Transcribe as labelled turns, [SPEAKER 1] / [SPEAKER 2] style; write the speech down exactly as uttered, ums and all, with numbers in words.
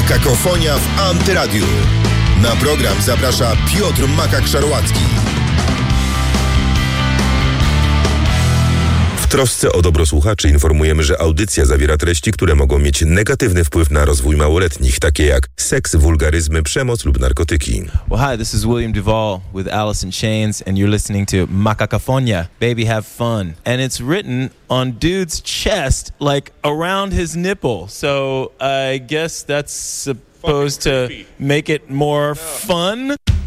[SPEAKER 1] Makakofonia w Antyradiu. Na program zaprasza Piotr Makak-Szarłacki. W trosce o dobro słuchaczy informujemy, że audycja zawiera treści, które mogą mieć negatywny wpływ na rozwój małoletnich, takie jak seks, wulgaryzmy, przemoc lub narkotyki.
[SPEAKER 2] Well, hi, this is William Duvall with Alice in Chains, and you're listening to Makakofonia, Baby Have Fun. And it's written on dude's chest, like around his nipple. So I guess that's supposed to make it more fun.